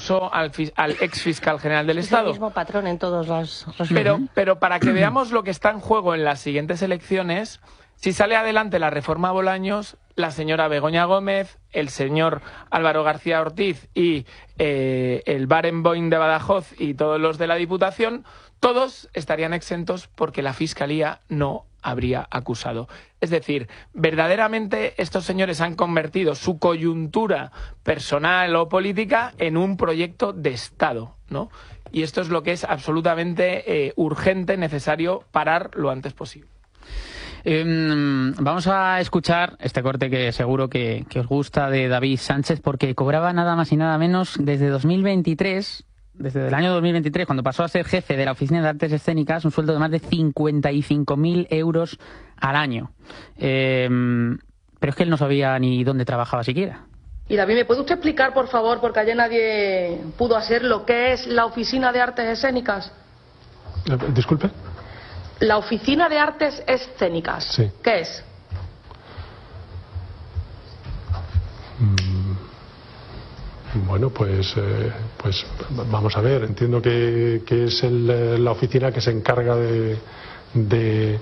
acusó al ex fiscal general del Estado. Es el mismo patrón en todos los... Pero para que veamos lo que está en juego en las siguientes elecciones, si sale adelante la reforma Bolaños, la señora Begoña Gómez, el señor Álvaro García Ortiz y el Barenboim de Badajoz y todos los de la Diputación, todos estarían exentos porque la Fiscalía no habría acusado. Es decir, verdaderamente estos señores han convertido su coyuntura personal o política en un proyecto de Estado, ¿no? Y esto es lo que es absolutamente urgente, necesario parar lo antes posible. Vamos a escuchar este corte que seguro que os gusta, de David Sánchez, porque cobraba nada más y nada menos desde 2023... Desde el año 2023, cuando pasó a ser jefe de la Oficina de Artes Escénicas, un sueldo de más de 55.000 euros al año. Pero es que él no sabía ni dónde trabajaba siquiera. Y David, ¿me puede usted explicar, por favor, porque ayer nadie pudo hacer, lo que es la Oficina de Artes Escénicas? Disculpe. La Oficina de Artes Escénicas. Sí. ¿Qué es? Bueno, pues vamos a ver. Entiendo que es la oficina que se encarga de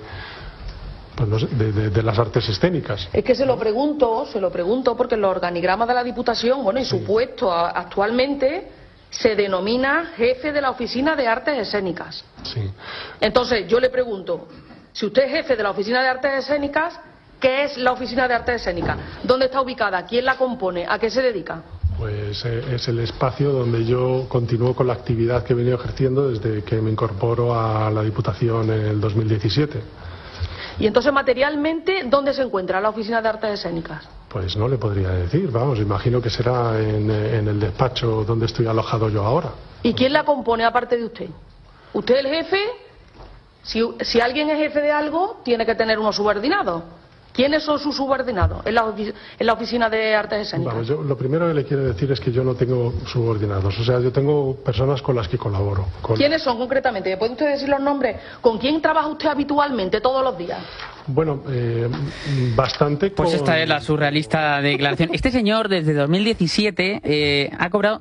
las artes escénicas. Es que se lo pregunto porque en los organigramas de la Diputación, bueno, y su puesto actualmente se denomina jefe de la Oficina de Artes Escénicas. Sí. Entonces, yo le pregunto, si usted es jefe de la Oficina de Artes Escénicas, ¿qué es la Oficina de Artes Escénicas? ¿Dónde está ubicada? ¿Quién la compone? ¿A qué se dedica? Pues es el espacio donde yo continúo con la actividad que he venido ejerciendo desde que me incorporo a la Diputación en el 2017. Y entonces, materialmente, ¿dónde se encuentra la Oficina de Artes Escénicas? Pues no le podría decir, vamos, imagino que será en el despacho donde estoy alojado yo ahora. ¿Y quién la compone aparte de usted? ¿Usted es el jefe? Si alguien es jefe de algo, tiene que tener unos subordinados. ¿Quiénes son sus subordinados en la Oficina de Artes Escénicas? Vamos, yo lo primero que le quiero decir es que yo no tengo subordinados. O sea, yo tengo personas con las que colaboro. ¿Quiénes son concretamente? ¿Me puede usted decir los nombres? ¿Con quién trabaja usted habitualmente todos los días? Bueno, bastante. Pues esta es la surrealista declaración. Este señor, desde 2017, ha cobrado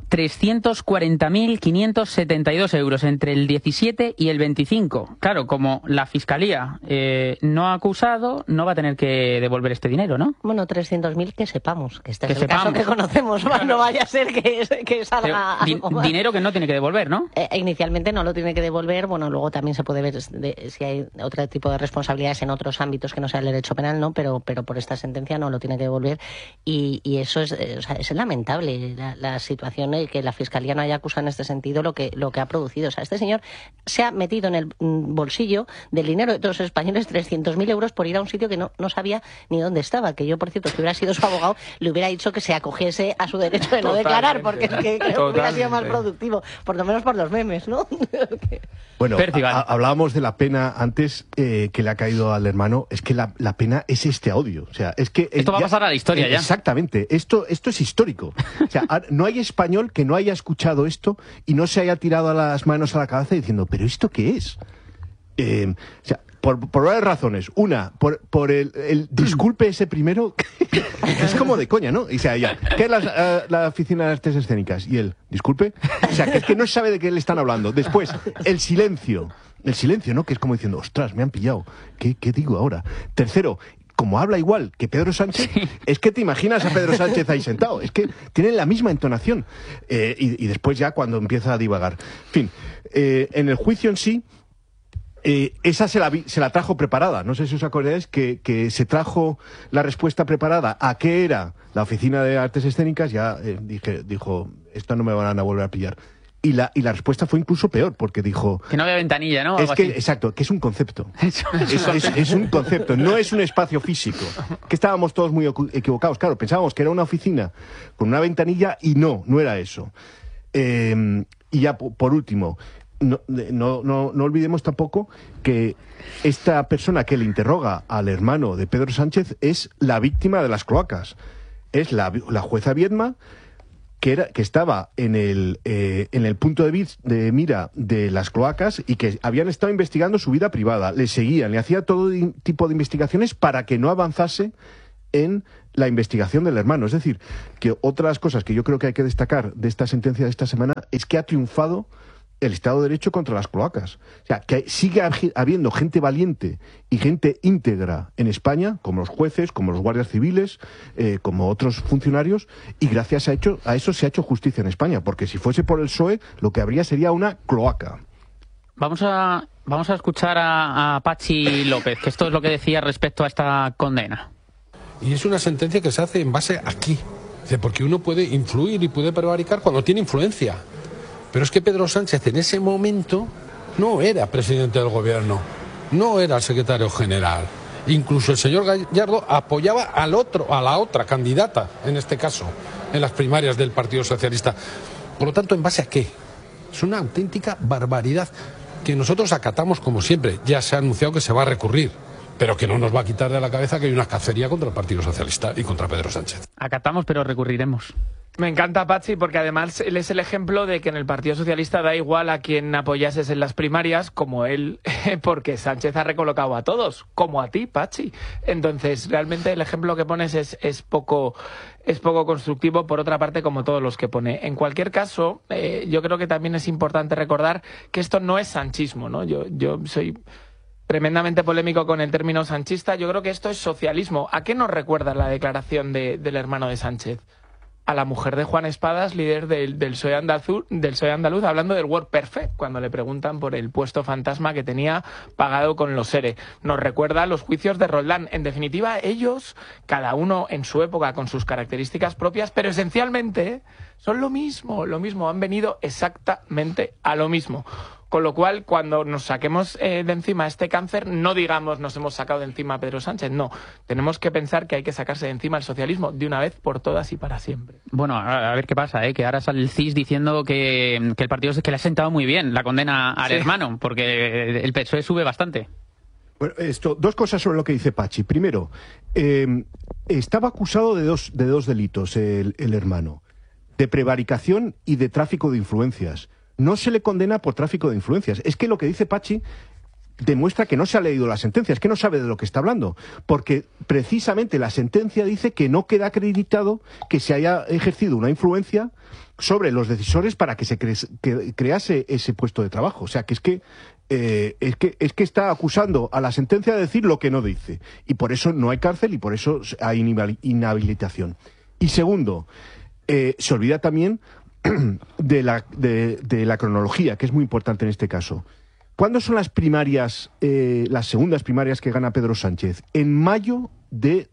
340.572 euros entre el 17 y el 25. Claro, como la Fiscalía no ha acusado, no va a tener que devolver este dinero, ¿no? Bueno, 300.000 que sepamos, que este es el caso que conocemos. Claro. No vaya a ser que salga algo más. Dinero que no tiene que devolver, ¿no? Inicialmente no lo tiene que devolver. Bueno, luego también se puede ver si hay otro tipo de responsabilidades en otros ámbitos que no sea el derecho penal, ¿no? Pero por esta sentencia no lo tiene que devolver. Y eso es lamentable, la situación de que la Fiscalía no haya acusado en este sentido lo que ha producido. O sea, este señor se ha metido en el bolsillo del dinero de todos los españoles 300.000 euros por ir a un sitio que no sabía ni dónde estaba. Que yo, por cierto, si hubiera sido su abogado, le hubiera dicho que se acogiese a su derecho de no declarar, porque es que creo que hubiera sido más productivo, por lo menos por los memes, ¿no? Bueno, hablábamos de la pena antes que le ha caído al hermano. Es que la pena es este audio. O sea, es que esto va a pasar a la historia ya. Exactamente. Esto es histórico. O sea, no hay español que no haya escuchado esto y no se haya tirado las manos a la cabeza diciendo, ¿pero esto qué es? O sea, por varias razones. Una, por el disculpe ese primero, que es como de coña, ¿no? O sea, ya, ¿qué es la Oficina de Artes Escénicas? Y él, disculpe. O sea, que es que no sabe de qué le están hablando. Después, el silencio. El silencio, ¿no? Que es como diciendo, ostras, me han pillado. ¿Qué digo ahora? Tercero, como habla igual que Pedro Sánchez, sí. Es que te imaginas a Pedro Sánchez ahí sentado. Es que tienen la misma entonación. Y después ya cuando empieza a divagar. En fin, en el juicio en sí, esa se la trajo preparada. No sé si os acordáis que se trajo la respuesta preparada a qué era la Oficina de Artes Escénicas. Ya dijo, esta no me van a volver a pillar. Y la respuesta fue incluso peor, porque dijo... Que no había ventanilla, ¿no? Exacto, que es un concepto. Es un concepto, no es un espacio físico. Que estábamos todos muy equivocados. Claro, pensábamos que era una oficina con una ventanilla y no era eso. Y ya, por último, no olvidemos tampoco que esta persona que le interroga al hermano de Pedro Sánchez es la víctima de las cloacas. Es la jueza Viedma, que estaba en el punto de mira de las cloacas y que habían estado investigando su vida privada. Le seguían, le hacía todo tipo de investigaciones para que no avanzase en la investigación del hermano. Es decir, que otras cosas que yo creo que hay que destacar de esta sentencia de esta semana es que ha triunfado el Estado de Derecho contra las cloacas. O sea, que sigue habiendo gente valiente y gente íntegra en España, como los jueces, como los guardias civiles, como otros funcionarios, y gracias a eso se ha hecho justicia en España, porque si fuese por el PSOE, lo que habría sería una cloaca. Vamos a escuchar a Patxi López, que esto es lo que decía respecto a esta condena. Y es una sentencia que se hace en base aquí, porque uno puede influir y puede prevaricar cuando tiene influencia. Pero es que Pedro Sánchez en ese momento no era presidente del gobierno, no era el secretario general. Incluso el señor Gallardo apoyaba a la otra candidata, en este caso, en las primarias del Partido Socialista. Por lo tanto, ¿en base a qué? Es una auténtica barbaridad que nosotros acatamos como siempre. Ya se ha anunciado que se va a recurrir, pero que no nos va a quitar de la cabeza que hay una cacería contra el Partido Socialista y contra Pedro Sánchez. Acatamos, pero recurriremos. Me encanta Patxi porque además él es el ejemplo de que en el Partido Socialista da igual a quien apoyases en las primarias, como él, porque Sánchez ha recolocado a todos, como a ti, Patxi. Entonces, realmente el ejemplo que pones es poco constructivo, por otra parte, como todos los que pone. En cualquier caso, yo creo que también es importante recordar que esto no es sanchismo, ¿no? Yo soy tremendamente polémico con el término sanchista. Yo creo que esto es socialismo. ¿A qué nos recuerda la declaración del hermano de Sánchez? A la mujer de Juan Espadas, líder del PSOE andaluz, hablando del Word Perfect, cuando le preguntan por el puesto fantasma que tenía pagado con los ERE. Nos recuerda a los juicios de Roldán. En definitiva, ellos, cada uno en su época, con sus características propias, pero esencialmente son lo mismo, han venido exactamente a lo mismo. Con lo cual, cuando nos saquemos de encima este cáncer, no digamos nos hemos sacado de encima a Pedro Sánchez, no. Tenemos que pensar que hay que sacarse de encima el socialismo de una vez por todas y para siempre. Bueno, a ver qué pasa, que ahora sale el CIS diciendo que el partido es que le ha sentado muy bien la condena al hermano, porque el PSOE sube bastante. Bueno, dos cosas sobre lo que dice Patxi. Primero, estaba acusado de dos delitos el hermano, de prevaricación y de tráfico de influencias. No se le condena por tráfico de influencias. Es que lo que dice Patxi demuestra que no se ha leído la sentencia, es que no sabe de lo que está hablando, porque precisamente la sentencia dice que no queda acreditado que se haya ejercido una influencia sobre los decisores para que se crease ese puesto de trabajo. O sea, que es que está acusando a la sentencia de decir lo que no dice, y por eso no hay cárcel y por eso hay inhabilitación. Y segundo, se olvida también de la cronología, que es muy importante en este caso. ¿Cuándo son las primarias, las segundas primarias que gana Pedro Sánchez? En mayo de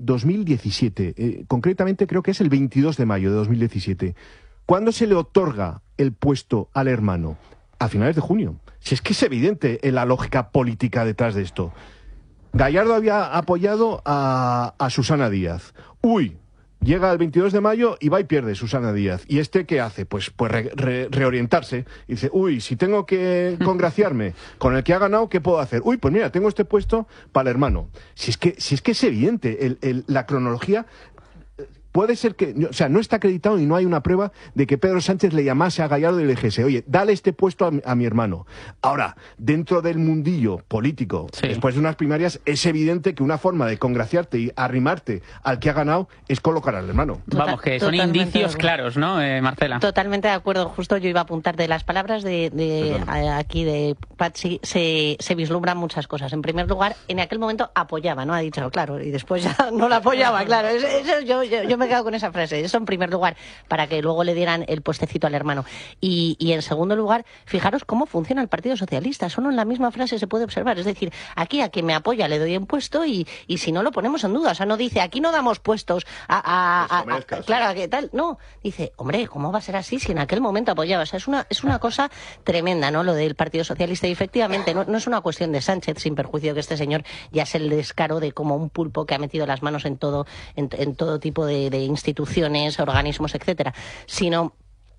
2017. Concretamente creo que es el 22 de mayo de 2017. ¿Cuándo se le otorga el puesto al hermano? A finales de junio. Si es que es evidente la lógica política detrás de esto. Gallardo había apoyado a Susana Díaz. Llega el 22 de mayo y va y pierde Susana Díaz. ¿Y qué hace? Pues reorientarse. Y dice, si tengo que congraciarme con el que ha ganado, ¿qué puedo hacer? Pues mira, tengo este puesto para el hermano. Si es que es evidente, la cronología. Puede ser que, no está acreditado y no hay una prueba de que Pedro Sánchez le llamase a Gallardo y le dijese, oye, dale este puesto a mi hermano. Ahora, dentro del mundillo político, después de unas primarias, es evidente que una forma de congraciarte y arrimarte al que ha ganado es colocar al hermano. Vamos, que son indicios claros, ¿no, Marcela? Totalmente de acuerdo. Justo yo iba a apuntar de las palabras aquí de Patxi, se vislumbran muchas cosas. En primer lugar, en aquel momento apoyaba, ¿no? Ha dicho, claro, y después ya no la apoyaba, claro. Yo me he quedado con esa frase. Eso en primer lugar, para que luego le dieran el puestecito al hermano. Y en segundo lugar, fijaros cómo funciona el Partido Socialista. Solo en la misma frase se puede observar. Es decir, aquí a quien me apoya le doy un puesto y si no lo ponemos en duda. O sea, no dice, aquí no damos puestos claro, ¿a qué tal? No, dice, hombre, ¿cómo va a ser así si en aquel momento apoyaba? O sea, es una cosa tremenda, ¿no? Lo del Partido Socialista. Y efectivamente, no es una cuestión de Sánchez, sin perjuicio que este señor ya es el descaro de como un pulpo que ha metido las manos en todo tipo de instituciones, organismos, etcétera, sino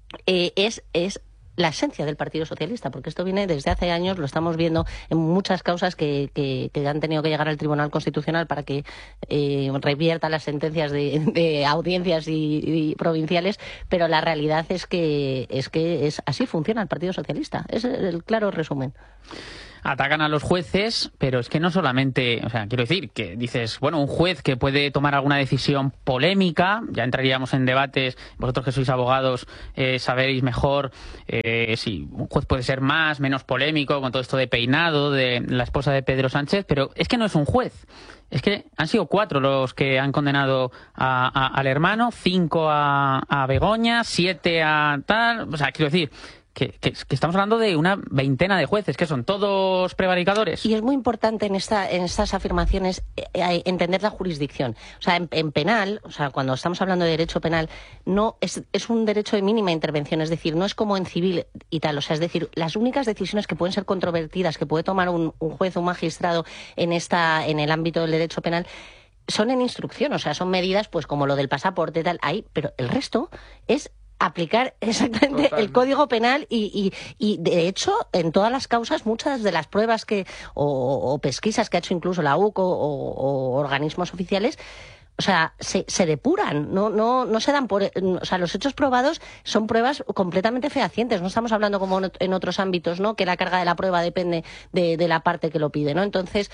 es la esencia del Partido Socialista, porque esto viene desde hace años, lo estamos viendo en muchas causas que han tenido que llegar al Tribunal Constitucional para que revierta las sentencias de audiencias y provinciales, pero la realidad es que así funciona el Partido Socialista. Es el claro resumen. atacan a los jueces, pero es que no solamente, o sea, quiero decir, que dices, bueno, un juez que puede tomar alguna decisión polémica, ya entraríamos en debates, vosotros que sois abogados sabéis mejor si un juez puede ser más, menos polémico, con todo esto de peinado, de la esposa de Pedro Sánchez, pero es que no es un juez. Es que han sido 4 los que han condenado al hermano, 5 a Begoña, 7 a tal... O sea, quiero decir que estamos hablando de una veintena de jueces, que son todos prevaricadores. Y es muy importante en estas afirmaciones entender la jurisdicción. O sea, en penal, o sea, cuando estamos hablando de derecho penal, no es un derecho de mínima intervención, es decir, no es como en civil y tal. O sea, es decir, las únicas decisiones que pueden ser controvertidas, que puede tomar un juez o un magistrado en el ámbito del derecho penal, son en instrucción, o sea, son medidas pues como lo del pasaporte, tal, ahí, pero el resto es aplicar exactamente el Código Penal y de hecho en todas las causas muchas de las pruebas o pesquisas que ha hecho incluso la UC o organismos oficiales, o sea, se depuran, no se dan por... O sea, los hechos probados son pruebas completamente fehacientes. No estamos hablando como en otros ámbitos, ¿no? Que la carga de la prueba depende de la parte que lo pide, ¿no? Entonces...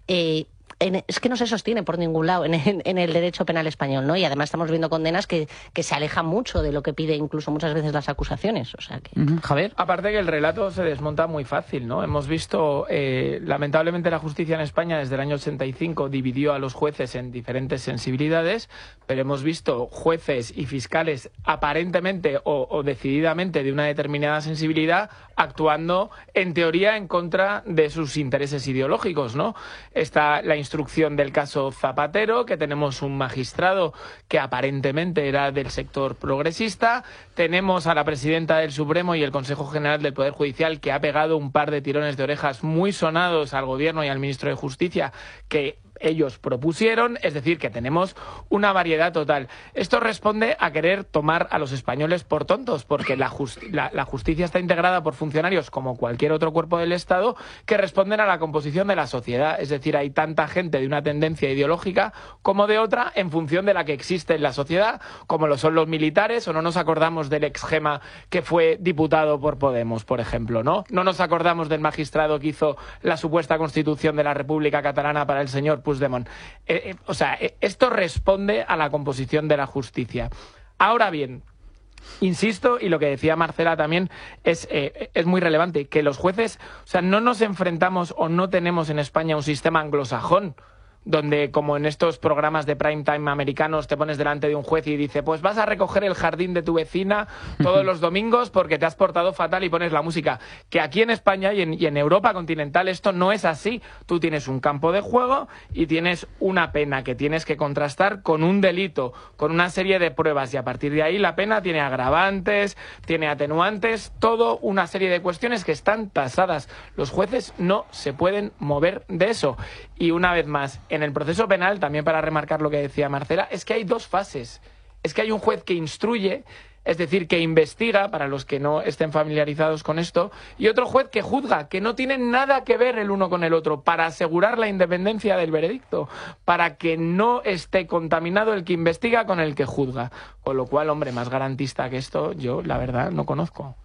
es que no se sostiene por ningún lado en el derecho penal español, ¿no? Y además estamos viendo condenas que se alejan mucho de lo que pide incluso muchas veces las acusaciones. O sea que... Javier. Aparte que el relato se desmonta muy fácil, ¿no? Hemos visto, lamentablemente la justicia en España desde el año 85 dividió a los jueces en diferentes sensibilidades, pero hemos visto jueces y fiscales aparentemente o decididamente de una determinada sensibilidad actuando en teoría en contra de sus intereses ideológicos, ¿no? Está la instrucción del caso Zapatero, que tenemos un magistrado que aparentemente era del sector progresista, tenemos a la presidenta del Supremo y el Consejo General del Poder Judicial que ha pegado un par de tirones de orejas muy sonados al Gobierno y al Ministro de Justicia que ellos propusieron, es decir, que tenemos una variedad total. Esto responde a querer tomar a los españoles por tontos, porque la justicia está integrada por funcionarios como cualquier otro cuerpo del Estado que responden a la composición de la sociedad, es decir, hay tanta gente de una tendencia ideológica como de otra en función de la que existe en la sociedad, como lo son los militares, o no nos acordamos del ex Gema que fue diputado por Podemos, por ejemplo, ¿no? No nos acordamos del magistrado que hizo la supuesta constitución de la República Catalana para el señor Puigdemont. O sea, esto responde a la composición de la justicia. Ahora bien, insisto, y lo que decía Marcela también es muy relevante, que los jueces, o sea, no nos enfrentamos o no tenemos en España un sistema anglosajón, donde como en estos programas de prime time americanos te pones delante de un juez y dice, pues vas a recoger el jardín de tu vecina todos los domingos porque te has portado fatal y pones la música. Que aquí en España y en Europa continental esto no es así. Tú tienes un campo de juego y tienes una pena que tienes que contrastar con un delito, con una serie de pruebas y a partir de ahí la pena tiene agravantes, tiene atenuantes, todo una serie de cuestiones que están tasadas. Los jueces no se pueden mover de eso. Y una vez más, en el proceso penal, también para remarcar lo que decía Marcela, es que hay dos fases. Es que hay un juez que instruye, es decir, que investiga, para los que no estén familiarizados con esto, y otro juez que juzga, que no tienen nada que ver el uno con el otro, para asegurar la independencia del veredicto, para que no esté contaminado el que investiga con el que juzga. Con lo cual, hombre, más garantista que esto, yo, la verdad, no conozco.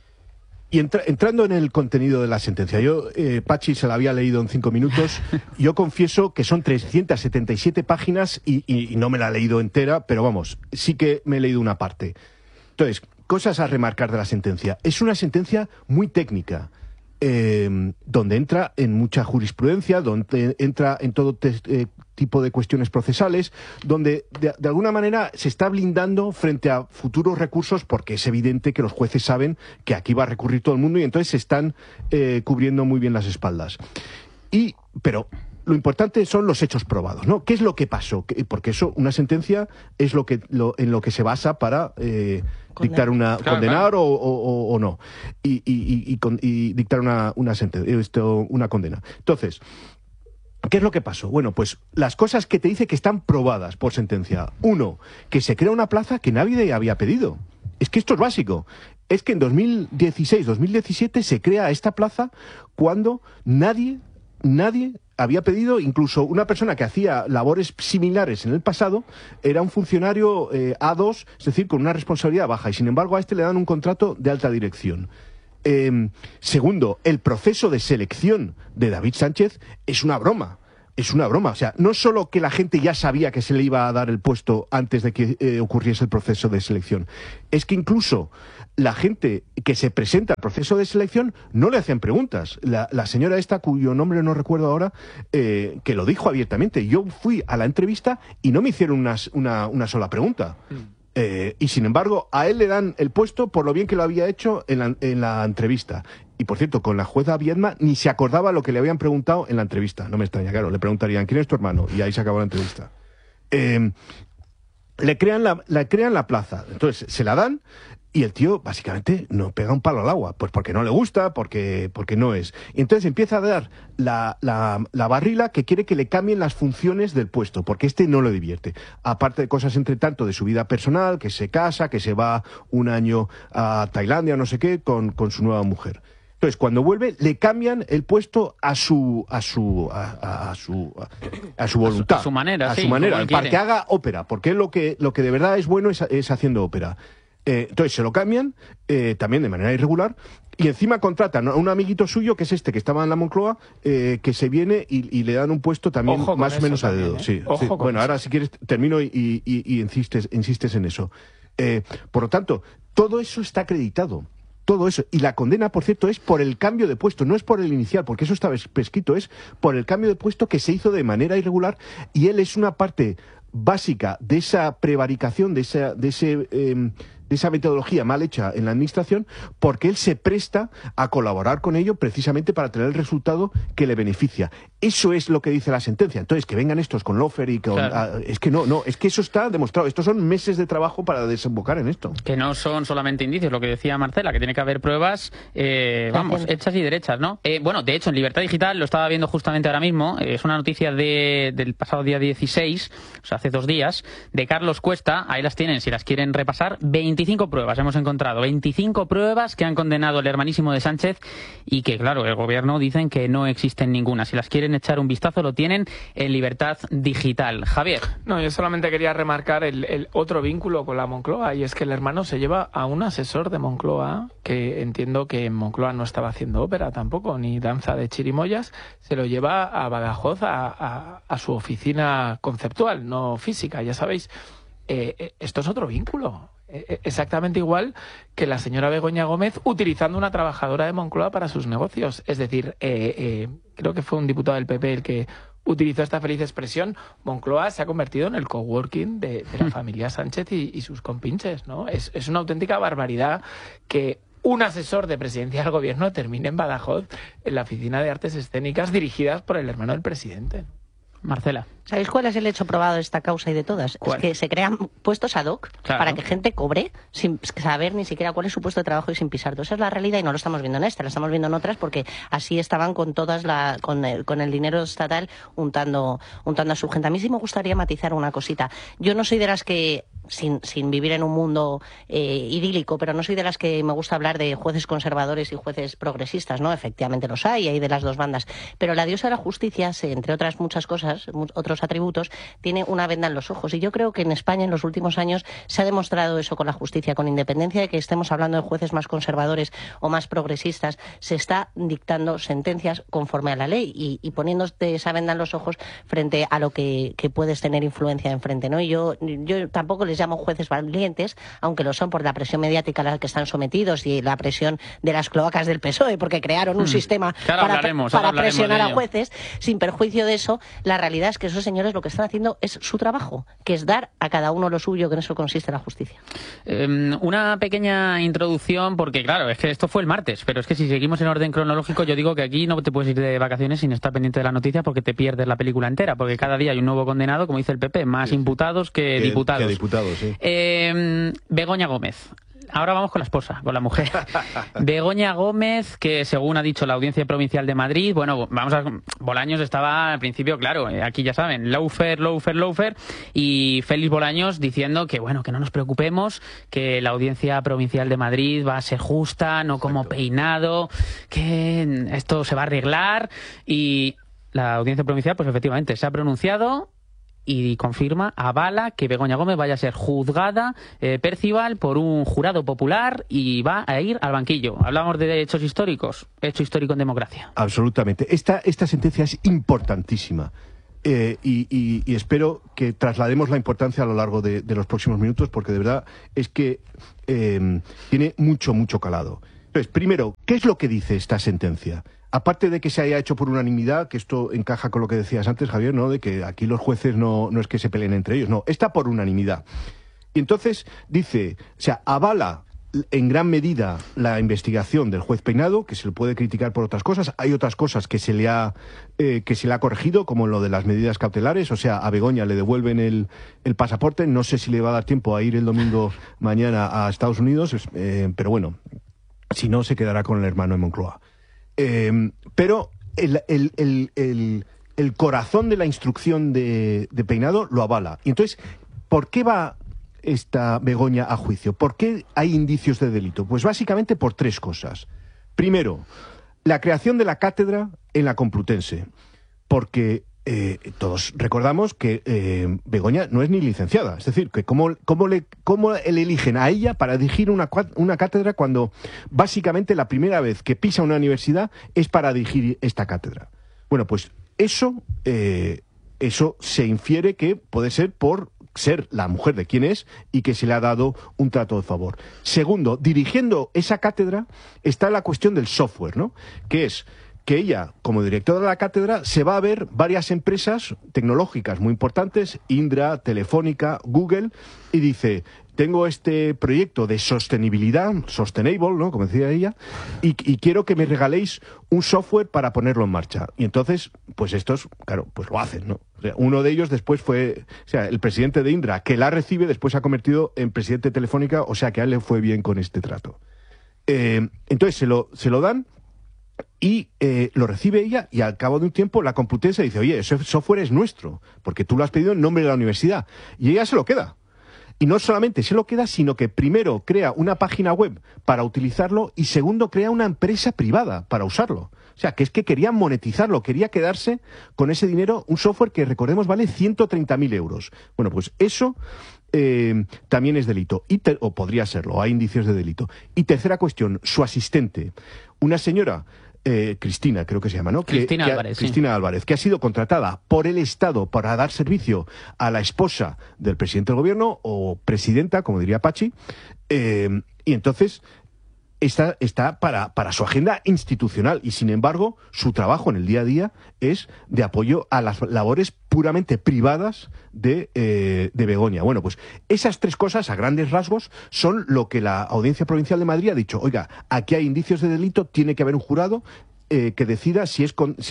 Y entrando en el contenido de la sentencia, yo, Pachi se la había leído en 5 minutos, yo confieso que son 377 páginas y no me la he leído entera, pero vamos, sí que me he leído una parte. Entonces, cosas a remarcar de la sentencia. Es una sentencia muy técnica, donde entra en mucha jurisprudencia, donde entra en todo tipo de cuestiones procesales, donde de alguna manera se está blindando frente a futuros recursos, porque es evidente que los jueces saben que aquí va a recurrir todo el mundo y entonces se están cubriendo muy bien las espaldas. Pero lo importante son los hechos probados, ¿no? ¿Qué es lo que pasó? Porque eso, una sentencia es en lo que se basa para dictar condenar o no y dictar una condena. Entonces, ¿qué es lo que pasó? Bueno, pues las cosas que te dice que están probadas por sentencia. 1, que se crea una plaza que nadie había pedido. Es que esto es básico. Es que en 2016, 2017 se crea esta plaza cuando nadie había pedido, incluso una persona que hacía labores similares en el pasado, era un funcionario A2, es decir, con una responsabilidad baja, y sin embargo a este le dan un contrato de alta dirección. Segundo, el proceso de selección de David Sánchez es una broma. Es una broma. O sea, no solo que la gente ya sabía que se le iba a dar el puesto antes de que ocurriese el proceso de selección, es que incluso la gente que se presenta al proceso de selección no le hacen preguntas. La señora esta, cuyo nombre no recuerdo ahora, que lo dijo abiertamente. Yo fui a la entrevista y no me hicieron una sola pregunta. Y sin embargo, a él le dan el puesto por lo bien que lo había hecho en la entrevista. Y por cierto, con la jueza Viedma ni se acordaba lo que le habían preguntado en la entrevista. No me extraña, claro. Le preguntarían, ¿quién es tu hermano? Y ahí se acabó la entrevista. Le crean la plaza. Entonces, se la dan y el tío, básicamente, no pega un palo al agua. Pues porque no le gusta, porque no es. Y entonces empieza a dar la barrila que quiere que le cambien las funciones del puesto, porque no lo divierte. Aparte de cosas, entre tanto, de su vida personal, que se casa, que se va un año a Tailandia, no sé qué, con su nueva mujer. Entonces, cuando vuelve, le cambian el puesto a su voluntad. A su manera, a sí, su manera, como él para quiere. que haga ópera, porque lo que de verdad es bueno es haciendo ópera. Entonces se lo cambian, también de manera irregular, y encima contratan a un amiguito suyo, que es que estaba en la Moncloa, que se viene y le dan un puesto también más o menos a dedo. Sí, sí. Bueno, ahora si quieres termino y insistes en eso. Por lo tanto, todo eso está acreditado. Todo eso. Y la condena, por cierto, es por el cambio de puesto, no es por el inicial, porque eso estaba prescrito, es por el cambio de puesto que se hizo de manera irregular, y él es una parte básica de esa prevaricación, de esa metodología mal hecha en la administración, porque él se presta a colaborar con ello precisamente para tener el resultado que le beneficia. Eso es lo que dice la sentencia. Entonces, que vengan estos con Lofer y con... Claro. Es que no, es que eso está demostrado. Estos son meses de trabajo para desembocar en esto. Que no son solamente indicios, lo que decía Marcela, que tiene que haber pruebas, hechas y derechas, ¿no? Bueno, de hecho, en Libertad Digital, lo estaba viendo justamente ahora mismo, es una noticia del pasado día 16, o sea, hace 2 días, de Carlos Cuesta, ahí las tienen, si las quieren repasar, 25 pruebas hemos encontrado, 25 pruebas que han condenado el hermanísimo de Sánchez y que, claro, el gobierno dicen que no existen ninguna. Si las quieren echar un vistazo, lo tienen en Libertad Digital. Javier. No, yo solamente quería remarcar el otro vínculo con la Moncloa, y es que el hermano se lleva a un asesor de Moncloa, que entiendo que en Moncloa no estaba haciendo ópera tampoco, ni danza de chirimoyas, se lo lleva a Badajoz, a su oficina conceptual, no física, ya sabéis. Esto es otro vínculo. Exactamente igual que la señora Begoña Gómez utilizando una trabajadora de Moncloa para sus negocios. Es decir, creo que fue un diputado del PP el que utilizó esta feliz expresión. Moncloa se ha convertido en el coworking de la familia Sánchez y sus compinches, ¿no? Es una auténtica barbaridad que un asesor de presidencia del gobierno termine en Badajoz, en la oficina de artes escénicas dirigidas por el hermano del presidente. Marcela. ¿Sabéis cuál es el hecho probado de esta causa y de todas? ¿Cuál? Es que se crean puestos ad hoc para que gente cobre sin saber ni siquiera cuál es su puesto de trabajo y sin pisar. Esa es la realidad y no lo estamos viendo en esta, la estamos viendo en otras porque así estaban con con el dinero estatal untando a su gente. A mí sí me gustaría matizar una cosita. Yo no soy de las que, sin vivir en un mundo idílico, pero no soy de las que me gusta hablar de jueces conservadores y jueces progresistas, ¿no? Efectivamente los hay de las dos bandas. Pero la diosa de la justicia, entre otras muchas cosas, otros atributos, tiene una venda en los ojos. Y yo creo que en España en los últimos años se ha demostrado eso con la justicia, con independencia de que estemos hablando de jueces más conservadores o más progresistas, se está dictando sentencias conforme a la ley y poniéndote esa venda en los ojos frente a lo que puedes tener influencia enfrente, ¿no? Y yo tampoco les llamo jueces valientes, aunque lo son por la presión mediática a la que están sometidos y la presión de las cloacas del PSOE, porque crearon un sistema para presionar a jueces. Sin perjuicio de eso, la realidad es que esos señores lo que están haciendo es su trabajo, que es dar a cada uno lo suyo, que en eso consiste la justicia. Una pequeña introducción, porque claro, es que esto fue el martes, pero es que si seguimos en orden cronológico, yo digo que aquí no te puedes ir de vacaciones sin estar pendiente de la noticia porque te pierdes la película entera, porque cada día hay un nuevo condenado, como dice el PP, más imputados que diputados. Que diputados, sí. Begoña Gómez. Ahora vamos con la esposa, con la mujer. Begoña Gómez, que según ha dicho la Audiencia Provincial de Madrid, bueno, Bolaños estaba al principio, claro, aquí ya saben, lawfare, y Félix Bolaños diciendo que, bueno, que no nos preocupemos, que la Audiencia Provincial de Madrid va a ser justa, no como peinado, que esto se va a arreglar, y la Audiencia Provincial, pues efectivamente, se ha pronunciado y confirma, avala que Begoña Gómez vaya a ser juzgada, Percival, por un jurado popular y va a ir al banquillo. Hablamos de hechos históricos, hecho histórico en democracia. Absolutamente. Esta sentencia es importantísima. Y espero que traslademos la importancia a lo largo de los próximos minutos, porque de verdad es que tiene mucho calado. Entonces, primero, ¿qué es lo que dice esta sentencia? Aparte de que se haya hecho por unanimidad, que esto encaja con lo que decías antes, Javier, ¿no? De que aquí los jueces no es que se peleen entre ellos, no, está por unanimidad. Y entonces dice, o sea, avala en gran medida la investigación del juez Peinado, que se le puede criticar por otras cosas. Hay otras cosas que se le ha corregido, como lo de las medidas cautelares. O sea, a Begoña le devuelven el pasaporte. No sé si le va a dar tiempo a ir el domingo mañana a Estados Unidos, pero bueno, si no, se quedará con el hermano en Moncloa. Pero el corazón de la instrucción de Peinado lo avala. Y entonces, ¿por qué va esta Begoña a juicio? ¿Por qué hay indicios de delito? Pues básicamente por tres cosas. Primero, la creación de la cátedra en la Complutense, porque todos recordamos que Begoña no es ni licenciada, es decir, que cómo le eligen a ella para dirigir una cátedra cuando básicamente la primera vez que pisa una universidad es para dirigir esta cátedra. Bueno, pues eso se infiere que puede ser por ser la mujer de quien es y que se le ha dado un trato de favor. Segundo, dirigiendo esa cátedra está la cuestión del software, ¿no? Que es que ella, como directora de la cátedra, se va a ver varias empresas tecnológicas muy importantes, Indra, Telefónica, Google, y dice, tengo este proyecto de sostenibilidad, sustainable, ¿no? Como decía ella, y quiero que me regaléis un software para ponerlo en marcha. Y entonces, pues estos, claro, pues lo hacen, ¿no? O sea, uno de ellos después fue, o sea, el presidente de Indra, que la recibe, después se ha convertido en presidente de Telefónica, o sea que a él le fue bien con este trato. Entonces se lo dan y lo recibe ella, y al cabo de un tiempo la Complutense dice, oye, ese software es nuestro, porque tú lo has pedido en nombre de la universidad. Y ella se lo queda. Y no solamente se lo queda, sino que primero crea una página web para utilizarlo y segundo crea una empresa privada para usarlo. O sea, que es que quería monetizarlo, quería quedarse con ese dinero, un software que, recordemos, vale 130.000 euros. Bueno, pues eso también es delito, o podría serlo, hay indicios de delito. Y tercera cuestión, su asistente, una señora... Cristina, creo que se llama, ¿no? Cristina Álvarez. Cristina Álvarez, que ha sido contratada por el Estado para dar servicio a la esposa del presidente del gobierno, o presidenta, como diría Pachi, y entonces está para su agenda institucional, y sin embargo su trabajo en el día a día es de apoyo a las labores puramente privadas de Begoña. Bueno, pues esas tres cosas, a grandes rasgos, son lo que la Audiencia Provincial de Madrid ha dicho. Oiga, aquí hay indicios de delito, tiene que haber un jurado que decida si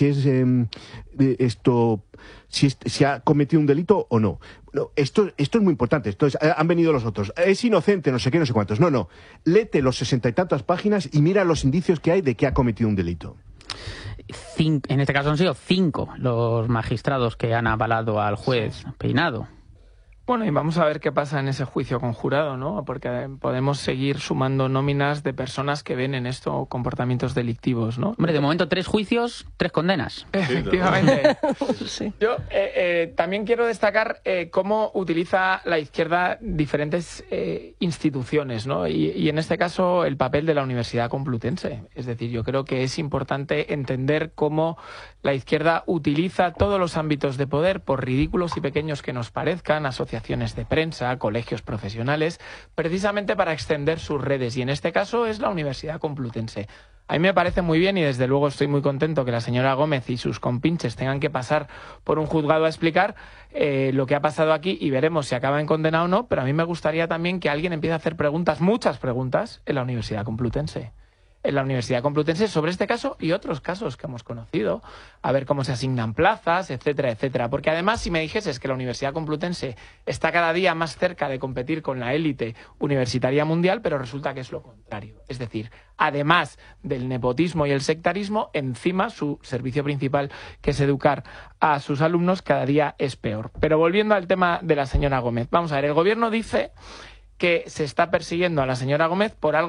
ha cometido un delito o no. No, esto es muy importante. Entonces, han venido los otros. Es inocente, no sé qué, no sé cuántos. No. Léete los 60 y tantas páginas y mira los indicios que hay de que ha cometido un delito. En este caso han sido 5 los magistrados que han avalado al juez Peinado. Bueno, y vamos a ver qué pasa en ese juicio conjurado, ¿no? Porque podemos seguir sumando nóminas de personas que ven en esto comportamientos delictivos, ¿no? Hombre, de momento 3 juicios, 3 condenas. Efectivamente. Sí. Yo también quiero destacar cómo utiliza la izquierda diferentes instituciones, ¿no? Y en este caso el papel de la Universidad Complutense. Es decir, yo creo que es importante entender cómo la izquierda utiliza todos los ámbitos de poder, por ridículos y pequeños que nos parezcan, asociaciones de prensa, colegios profesionales, precisamente para extender sus redes. Y en este caso es la Universidad Complutense. A mí me parece muy bien y desde luego estoy muy contento que la señora Gómez y sus compinches tengan que pasar por un juzgado a explicar lo que ha pasado aquí, y veremos si acaba en condena o no, pero a mí me gustaría también que alguien empiece a hacer preguntas, muchas preguntas, en la Universidad Complutense. En la Universidad Complutense sobre este caso y otros casos que hemos conocido, a ver cómo se asignan plazas, etcétera, etcétera. Porque además, si me dijeses que la Universidad Complutense está cada día más cerca de competir con la élite universitaria mundial, pero resulta que es lo contrario. Es decir, además del nepotismo y el sectarismo, encima su servicio principal, que es educar a sus alumnos, cada día es peor. Pero volviendo al tema de la señora Gómez, vamos a ver, el gobierno dice que se está persiguiendo a la señora Gómez por algo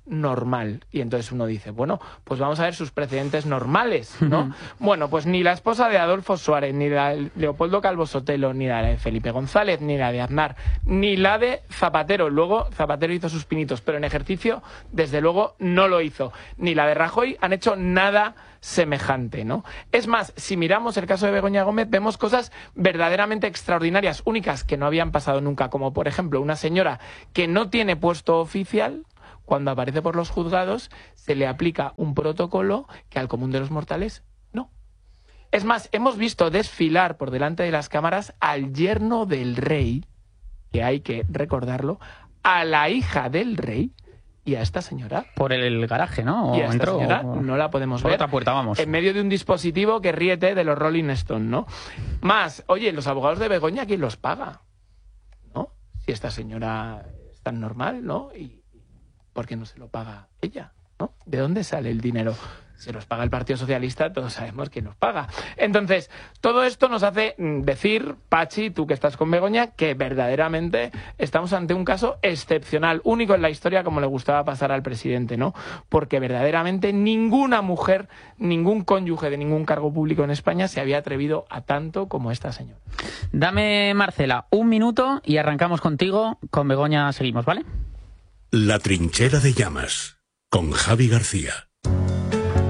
normal. Y entonces uno dice, bueno, pues vamos a ver sus precedentes normales, ¿no? Bueno, pues ni la esposa de Adolfo Suárez, ni la de Leopoldo Calvo Sotelo, ni la de Felipe González, ni la de Aznar, ni la de Zapatero. Luego Zapatero hizo sus pinitos, pero en ejercicio, desde luego, no lo hizo. Ni la de Rajoy han hecho nada semejante, ¿no? Es más, si miramos el caso de Begoña Gómez, vemos cosas verdaderamente extraordinarias, únicas, que no habían pasado nunca, como por ejemplo una señora que no tiene puesto oficial. Cuando aparece por los juzgados, se le aplica un protocolo que al común de los mortales no. Es más, hemos visto desfilar por delante de las cámaras al yerno del rey, que hay que recordarlo, a la hija del rey y a esta señora. Por el garaje, ¿no? Y a esta señora no la podemos ver. Por otra puerta, vamos. En medio de un dispositivo que ríete de los Rolling Stones, ¿no? Más, oye, los abogados de Begoña, ¿quién los paga? ¿No? Si esta señora es tan normal, ¿no? Y ¿por qué no se lo paga ella? ¿No? ¿De dónde sale el dinero? Se los paga el Partido Socialista, todos sabemos quién los paga. Entonces, todo esto nos hace decir, Pachi, tú que estás con Begoña, que verdaderamente estamos ante un caso excepcional, único en la historia, como le gustaba pasar al presidente, ¿no? Porque verdaderamente ninguna mujer, ningún cónyuge de ningún cargo público en España se había atrevido a tanto como esta señora. Dame, Marcela, 1 minuto y arrancamos contigo. Con Begoña seguimos, ¿vale? La trinchera de llamas, con Javi García.